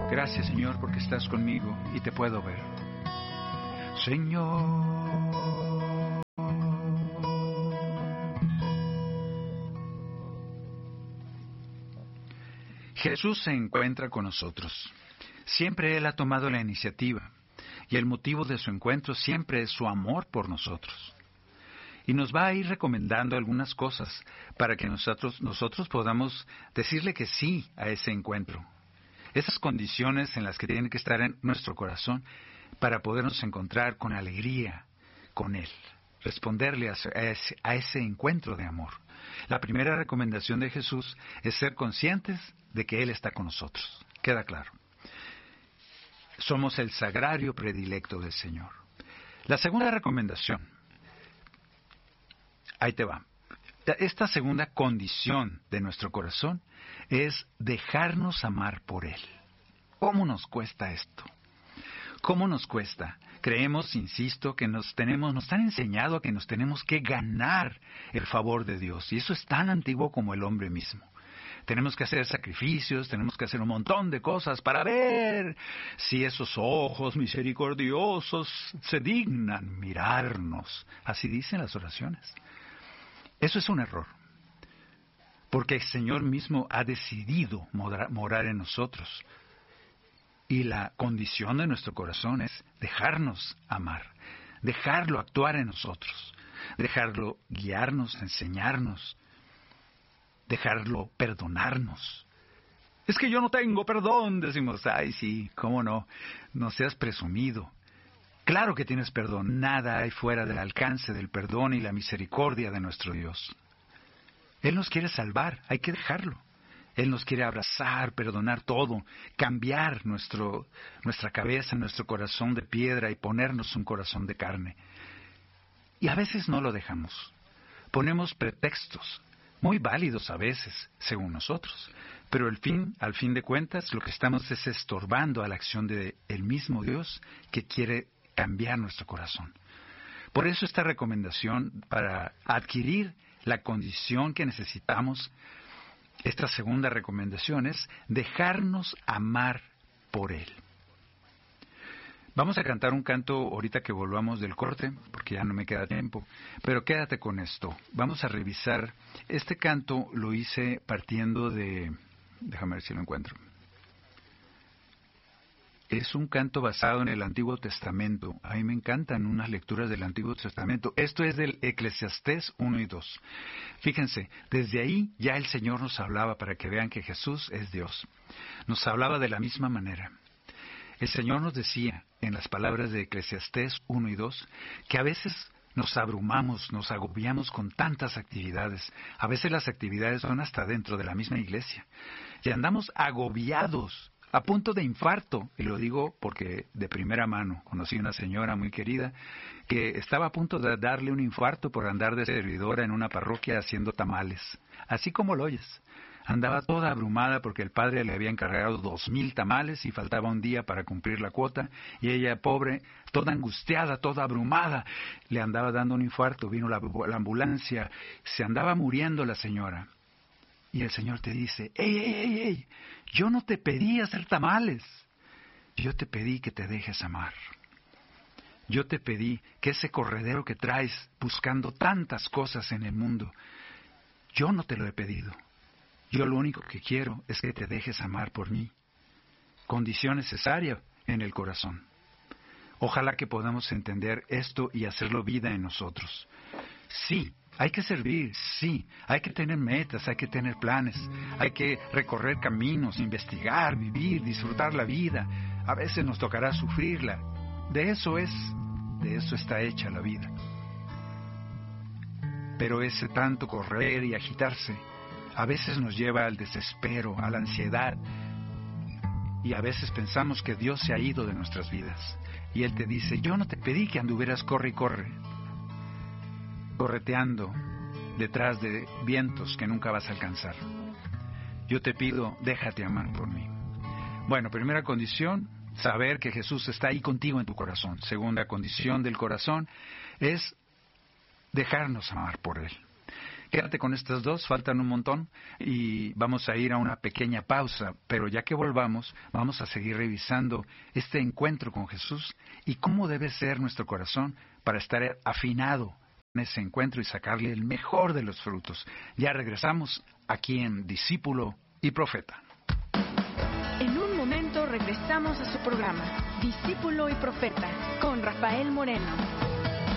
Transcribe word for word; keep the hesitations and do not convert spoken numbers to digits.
Gracias, Señor, porque estás conmigo y te puedo ver. Señor. Jesús se encuentra con nosotros. Siempre Él ha tomado la iniciativa, y el motivo de su encuentro siempre es su amor por nosotros. Y nos va a ir recomendando algunas cosas para que nosotros, nosotros podamos decirle que sí a ese encuentro. Esas condiciones en las que tienen que estar en nuestro corazón para podernos encontrar con alegría con Él, responderle a ese, a ese encuentro de amor. La primera recomendación de Jesús es ser conscientes de que Él está con nosotros. Queda claro. Somos el sagrario predilecto del Señor. La segunda recomendación, ahí te va. Esta segunda condición de nuestro corazón es dejarnos amar por Él. ¿Cómo nos cuesta esto? ¿Cómo nos cuesta? Creemos, insisto, que nos tenemos, nos han enseñado que nos tenemos que ganar el favor de Dios. Y eso es tan antiguo como el hombre mismo. Tenemos que hacer sacrificios, tenemos que hacer un montón de cosas para ver si esos ojos misericordiosos se dignan mirarnos. Así dicen las oraciones. Eso es un error, porque el Señor mismo ha decidido morar en nosotros. Y la condición de nuestro corazón es dejarnos amar, dejarlo actuar en nosotros, dejarlo guiarnos, enseñarnos, dejarlo perdonarnos. Es que yo no tengo perdón, decimos. Ay, sí, cómo no, no seas presumido. Claro que tienes perdón, nada hay fuera del alcance del perdón y la misericordia de nuestro Dios. Él nos quiere salvar, hay que dejarlo. Él nos quiere abrazar, perdonar todo, cambiar nuestro, nuestra cabeza, nuestro corazón de piedra y ponernos un corazón de carne. Y a veces no lo dejamos. Ponemos pretextos, muy válidos a veces, según nosotros. Pero al fin, al fin de cuentas, lo que estamos es estorbando a la acción del mismo Dios que quiere cambiar nuestro corazón. Por eso esta recomendación para adquirir la condición que necesitamos, esta segunda recomendación es dejarnos amar por Él. Vamos a cantar un canto ahorita que volvamos del corte, porque ya no me queda tiempo, pero quédate con esto. Vamos a revisar. Este canto lo hice partiendo de... Déjame ver si lo encuentro. Es un canto basado en el Antiguo Testamento. A mí me encantan unas lecturas del Antiguo Testamento. Esto es del Eclesiastés uno y dos. Fíjense, desde ahí ya el Señor nos hablaba para que vean que Jesús es Dios. Nos hablaba de la misma manera. El Señor nos decía, en las palabras de Eclesiastés uno y dos, que a veces nos abrumamos, nos agobiamos con tantas actividades. A veces las actividades son hasta dentro de la misma iglesia. Y andamos agobiados, a punto de infarto, y lo digo porque de primera mano conocí una señora muy querida que estaba a punto de darle un infarto por andar de servidora en una parroquia haciendo tamales, así como lo oyes. Andaba toda abrumada porque el padre le había encargado dos mil tamales y faltaba un día para cumplir la cuota, y ella, pobre, toda angustiada, toda abrumada, le andaba dando un infarto. Vino la, la ambulancia, se andaba muriendo la señora. Y el Señor te dice, ¡Ey, ey, ey, ey! Yo no te pedí hacer tamales. Yo te pedí que te dejes amar. Yo te pedí que ese corredero que traes buscando tantas cosas en el mundo, yo no te lo he pedido. Yo lo único que quiero es que te dejes amar por mí. Condición necesaria en el corazón. Ojalá que podamos entender esto y hacerlo vida en nosotros. Sí, hay que servir, sí, hay que tener metas, hay que tener planes, hay que recorrer caminos, investigar, vivir, disfrutar la vida. A veces nos tocará sufrirla. De eso es, de eso está hecha la vida. Pero ese tanto correr y agitarse a veces nos lleva al desespero, a la ansiedad, y a veces pensamos que Dios se ha ido de nuestras vidas. Y Él te dice, yo no te pedí que anduvieras corre y corre, correteando detrás de vientos que nunca vas a alcanzar. Yo te pido, déjate amar por mí. Bueno, primera condición, saber que Jesús está ahí contigo en tu corazón. Segunda condición del corazón es dejarnos amar por Él. Quédate con estas dos, faltan un montón y vamos a ir a una pequeña pausa, pero ya que volvamos, vamos a seguir revisando este encuentro con Jesús y cómo debe ser nuestro corazón para estar afinado en ese encuentro y sacarle el mejor de los frutos. Ya regresamos aquí en Discípulo y Profeta. En un momento regresamos a su programa, Discípulo y Profeta, con Rafael Moreno.